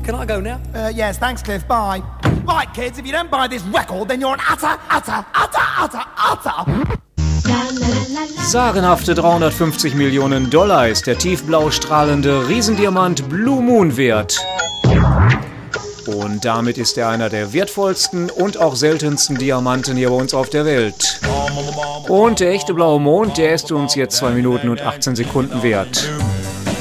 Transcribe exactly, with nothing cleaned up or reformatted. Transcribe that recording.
Can I go now? Uh, yes, thanks, Cliff. Bye. Right, kids, if you don't buy this record, then you're an utter, utter, utter, utter, utter... Sagenhafte dreihundertfünfzig Millionen Dollar ist der tiefblau strahlende Riesendiamant Blue Moon wert. Und damit ist er einer der wertvollsten und auch seltensten Diamanten hier bei uns auf der Welt. Und der echte blaue Mond, der ist uns jetzt zwei Minuten und achtzehn Sekunden wert.